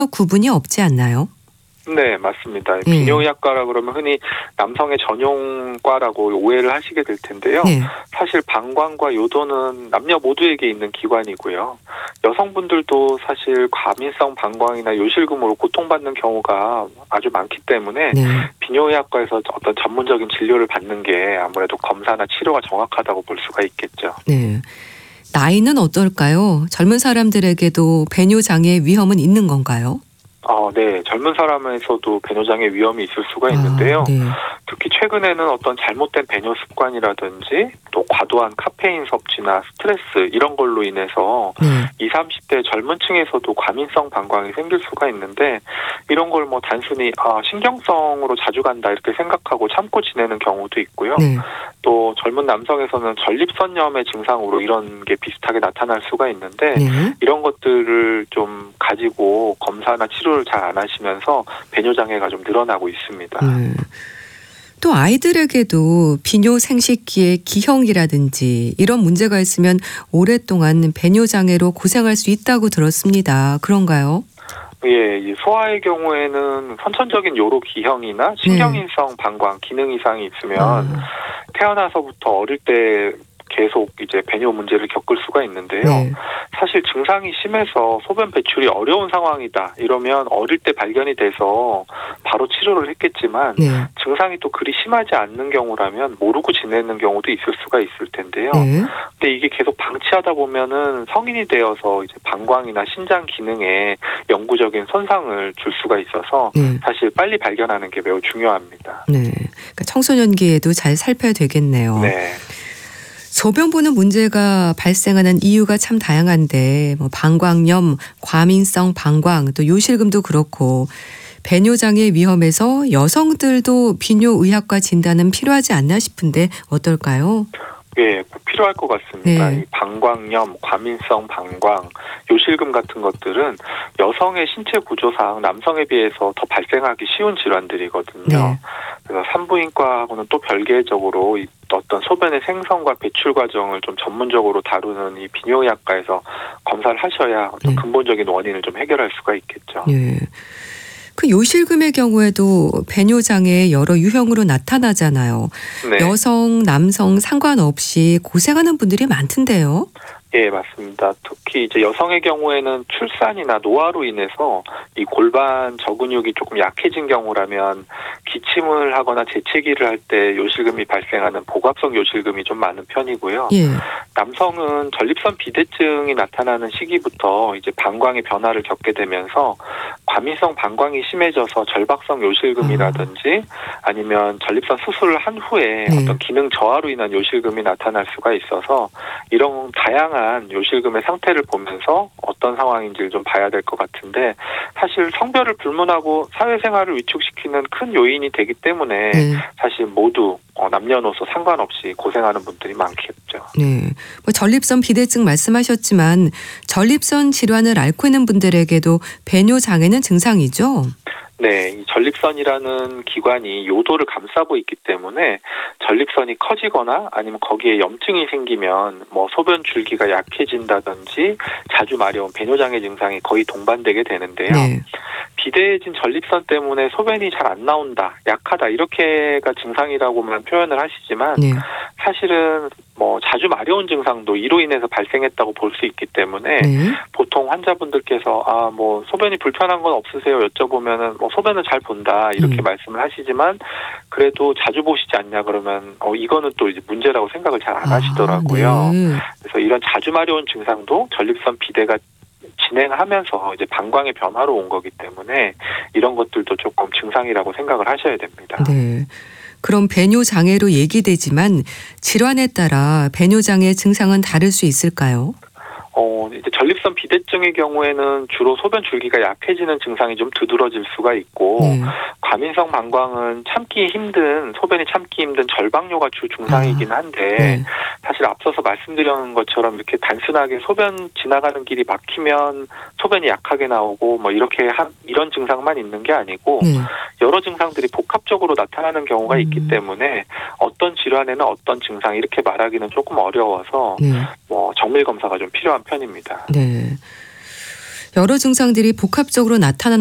구분이 없지 않나요? 네, 맞습니다. 예. 비뇨의학과라 그러면 흔히 남성의 전용과라고 오해를 하시게 될 텐데요. 네. 사실 방광과 요도는 남녀 모두에게 있는 기관이고요. 여성분들도 사실 과민성 방광이나 요실금으로 고통받는 경우가 아주 많기 때문에 네. 비뇨의학과에서 어떤 전문적인 진료를 받는 게 아무래도 검사나 치료가 정확하다고 볼 수가 있겠죠. 네. 나이는 어떨까요? 젊은 사람들에게도 배뇨장애 위험은 있는 건가요? 네. 젊은 사람에서도 배뇨장애 위험이 있을 수가 있는데요. 네. 특히 최근에는 어떤 잘못된 배뇨 습관이라든지 또 과도한 카페인 섭취나 스트레스 이런 걸로 인해서 네. 20, 30대 젊은 층에서도 과민성 방광이 생길 수가 있는데 이런 걸 뭐 단순히 신경성으로 자주 간다 이렇게 생각하고 참고 지내는 경우도 있고요. 네. 또 젊은 남성에서는 전립선염의 증상으로 이런 게 비슷하게 나타날 수가 있는데 네. 이런 것들을 좀 가지고 검사나 치료를 잘 안 하시면서 배뇨장애가 좀 늘어나고 있습니다. 또 아이들에게도 비뇨 생식기의 기형이라든지 이런 문제가 있으면 오랫동안 배뇨장애로 고생할 수 있다고 들었습니다. 그런가요? 예, 이 소아의 경우에는 선천적인 요로 기형이나 신경인성 방광 기능 이상이 있으면 태어나서부터 어릴 때 계속 이제 배뇨 문제를 겪을 수가 있는데요. 네. 사실 증상이 심해서 소변 배출이 어려운 상황이다. 이러면 어릴 때 발견이 돼서 바로 치료를 했겠지만 네. 증상이 또 그리 심하지 않는 경우라면 모르고 지내는 경우도 있을 수가 있을 텐데요. 네. 근데 이게 계속 방치하다 보면은 성인이 되어서 이제 방광이나 신장 기능에 영구적인 손상을 줄 수가 있어서 네. 사실 빨리 발견하는 게 매우 중요합니다. 네. 그러니까 청소년기에도 잘 살펴야 되겠네요. 네. 소변 보는 문제가 발생하는 이유가 참 다양한데 방광염, 과민성 방광, 또 요실금도 그렇고 배뇨장애 위험에서 여성들도 비뇨의학과 진단은 필요하지 않나 싶은데 어떨까요? 예, 꼭 필요할 것 같습니다. 네. 이 방광염, 과민성 방광, 요실금 같은 것들은 여성의 신체 구조상 남성에 비해서 더 발생하기 쉬운 질환들이거든요. 네. 그래서 산부인과하고는 또 별개적으로 이 어떤 소변의 생성과 배출 과정을 좀 전문적으로 다루는 이 비뇨의학과에서 검사를 하셔야 어떤 근본적인 원인을 좀 해결할 수가 있겠죠. 예. 그 요실금의 경우에도 배뇨장애 여러 유형으로 나타나잖아요. 네. 여성, 남성 상관없이 고생하는 분들이 많던데요. 예, 맞습니다. 특히 이제 여성의 경우에는 출산이나 노화로 인해서 이 골반 저근육이 조금 약해진 경우라면 기침을 하거나 재채기를 할 때 요실금이 발생하는 복압성 요실금이 좀 많은 편이고요. 예. 남성은 전립선 비대증이 나타나는 시기부터 이제 방광의 변화를 겪게 되면서 과민성 방광이 심해져서 절박성 요실금이라든지 아니면 전립선 수술을 한 후에 어떤 기능 저하로 인한 요실금이 나타날 수가 있어서 이런 다양한 요실금의 상태를 보면서 어떤 상황인지를 좀 봐야 될 것 같은데 사실 성별을 불문하고 사회생활을 위축시키는 큰 요인이 되기 때문에 사실 모두 남녀노소 상관없이 고생하는 분들이 많겠죠. 네. 전립선 비대증 말씀하셨지만 전립선 질환을 앓고 있는 분들에게도 배뇨장애는 증상이죠? 네, 이 전립선이라는 기관이 요도를 감싸고 있기 때문에 전립선이 커지거나 아니면 거기에 염증이 생기면 뭐 소변 줄기가 약해진다든지 자주 마려운 배뇨장애 증상이 거의 동반되게 되는데요. 네. 비대해진 전립선 때문에 소변이 잘 안 나온다, 약하다 이렇게가 증상이라고만 표현을 하시지만 사실은 뭐 자주 마려운 증상도 이로 인해서 발생했다고 볼 수 있기 때문에 보통 환자분들께서 뭐 소변이 불편한 건 없으세요 여쭤보면은 뭐 소변은 잘 본다 이렇게 말씀을 하시지만 그래도 자주 보시지 않냐 그러면 이거는 또 이제 문제라고 생각을 잘 안 하시더라고요. 그래서 이런 자주 마려운 증상도 전립선 비대가 진행하면서 이제 방광의 변화로 온 거기 때문에 이런 것들도 조금 증상이라고 생각을 하셔야 됩니다. 네. 그럼 배뇨장애로 얘기되지만 질환에 따라 배뇨장애 증상은 다를 수 있을까요? 이제 전립선 비대증의 경우에는 주로 소변 줄기가 약해지는 증상이 좀 두드러질 수가 있고 과민성 방광은 소변이 참기 힘든 절박뇨가 주 증상이긴 한데 사실 앞서서 말씀드린 것처럼 이렇게 단순하게 소변 지나가는 길이 막히면 소변이 약하게 나오고 뭐 이런 증상만 있는 게 아니고 여러 증상들이 복합적으로 나타나는 경우가 있기 때문에 어떤 질환에는 어떤 증상 이렇게 말하기는 조금 어려워서 뭐 정밀 검사가 좀 필요한 편입니다. 네. 여러 증상들이 복합적으로 나타나는